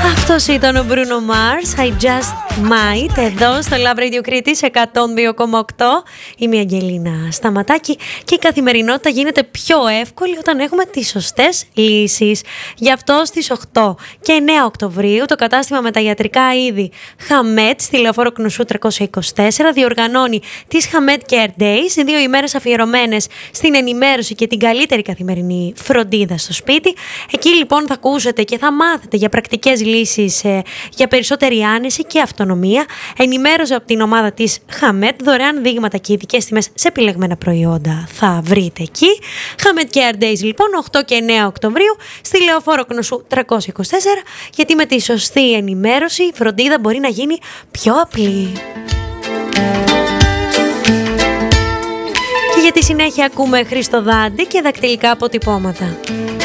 Αυτός ήταν ο Bruno Mars, I Just Might, εδώ στο Love Radio Κρήτης 102,8. Είμαι η Αγγελίνα Σταματάκη και η καθημερινότητα γίνεται πιο εύκολη όταν έχουμε τις σωστές λύσεις. Γι' αυτό στις 8 και 9 Οκτωβρίου το κατάστημα με τα ιατρικά είδη Hamed στη Λεωφόρο Κνουσού 324 διοργανώνει τις Hamed Care Days, 2 ημέρες αφιερωμένες στην ενημέρωση και την καλύτερη καθημερινή φροντίδα στο σπίτι. Εκεί λοιπόν θα ακούσετε και θα μάθετε για πρακτικές λύσεις για περισσότερη άνεση και αυτονομία. Ενημέρωση από την ομάδα της Hamed, δωρεάν δείγματα και ειδικές τιμές σε επιλεγμένα προϊόντα θα βρείτε εκεί. Hamed Care Days λοιπόν 8 και 9 Οκτωβρίου στη Λεωφόρο Κνουσού 324, γιατί με τη σωστή ενημέρωση η φροντίδα μπορεί να γίνει πιο απλή. Και για τη συνέχεια ακούμε Χριστοδάντη και δακτυλικά αποτυπώματα.